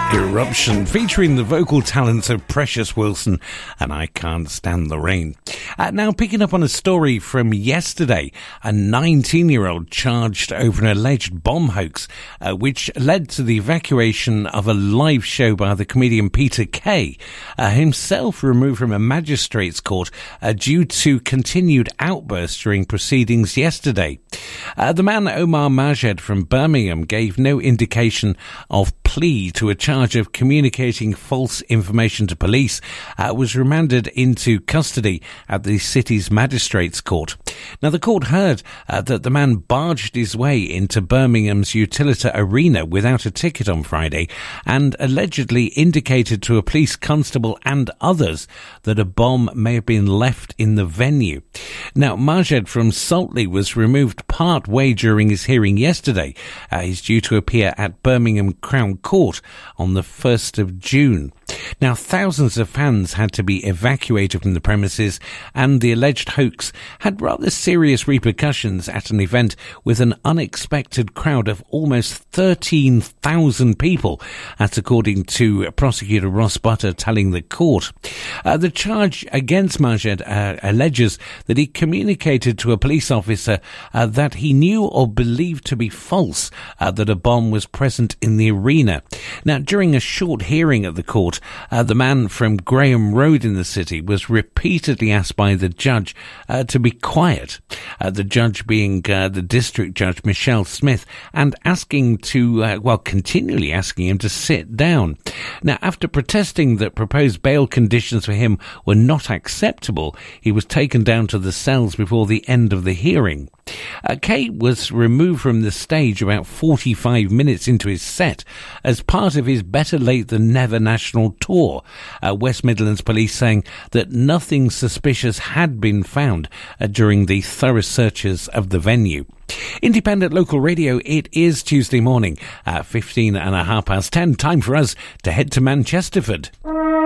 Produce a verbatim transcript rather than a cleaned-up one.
Eruption, featuring the vocal talents of Precious Wilson and I Can't Stand the Rain. Uh, now, picking up on a story from yesterday, a nineteen-year-old charged over an alleged bomb hoax, uh, which led to the evacuation of a live show by the comedian Peter Kay, uh, himself removed from a magistrate's court uh, due to continued outbursts during proceedings yesterday. Uh, the man Omar Majed from Birmingham gave no indication of plea to a charge of communicating false information to police, uh, was remanded into custody at the city's magistrates' court. Now, the court heard uh, that the man barged his way into Birmingham's Utilita Arena without a ticket on Friday and allegedly indicated to a police constable and others that a bomb may have been left in the venue. Now, Majed from Saltley was removed part way during his hearing yesterday. Uh, he's due to appear at Birmingham Crown Court on the first of June. Now, thousands of fans had to be evacuated from the premises, and the alleged hoax had rather serious repercussions at an event with an unexpected crowd of almost thirteen thousand people. That's according to prosecutor Ross Butter telling the court. Uh, the charge against Majed uh, alleges that he communicated to a police officer uh, that he knew or believed to be false, uh, that a bomb was present in the arena. Now, during a short hearing at the court, uh, the man from Graham Road in the city was repeatedly asked by the judge uh, to be quiet, uh, the judge being uh, the district judge Michelle Smith, and asking to, uh, well, continually asking him to sit down. Now, after protesting that proposed bail conditions for him were not acceptable, he was taken down to the cells before the end of the hearing. Uh, Kay was removed from the stage about forty-five minutes into his set as part of his Better Late Than Never national tour. Uh, West Midlands Police saying that nothing suspicious had been found uh, during the thorough searches of the venue. Independent local radio, it is Tuesday morning at fifteen and a half past ten. Time for us to head to Manchesterford.